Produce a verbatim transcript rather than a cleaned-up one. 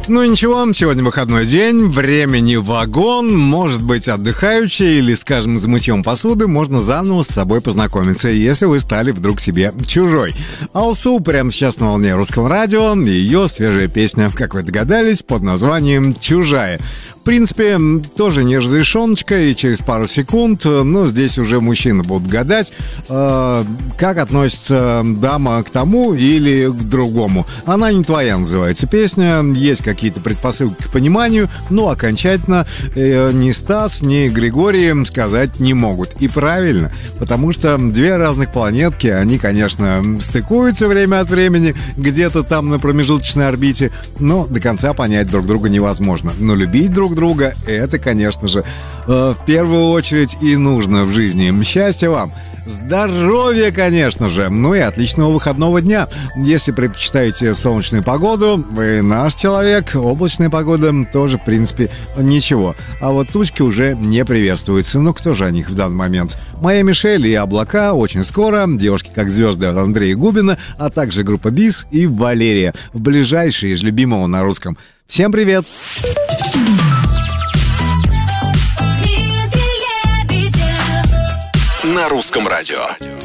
Ну ничего, сегодня выходной день, времени вагон, может быть отдыхающий или, скажем, за мытьем посуды, можно заново с собой познакомиться, если вы стали вдруг себе чужой. Алсу прямо сейчас на волне Русского радио, и ее свежая песня, как вы догадались, под названием «Чужая». В принципе, тоже не разрешеночка, и через пару секунд, но здесь уже мужчины будут гадать, э, как относится дама к тому или к другому. Она не твоя, называется песня, есть какие-то предпосылки к пониманию, но окончательно э, ни Стас, ни Григорий сказать не могут. И правильно, потому что две разных планетки, они, конечно, стыкуются время от времени, где-то там на промежуточной орбите, но до конца понять друг друга невозможно. Но любить друг друга, это, конечно же, э, в первую очередь и нужно в жизни. Счастья вам! Здоровья, конечно же, ну и отличного выходного дня. Если предпочитаете солнечную погоду, вы наш человек, облачная погода тоже, в принципе, ничего. А вот тучки уже не приветствуются. Ну, кто же о них в данный момент? Моя Мишель и облака очень скоро, девушки как звезды от Андрея Губина, а также группа Бис и Валерия. В ближайшие из любимого на русском. Всем привет! На русском радио.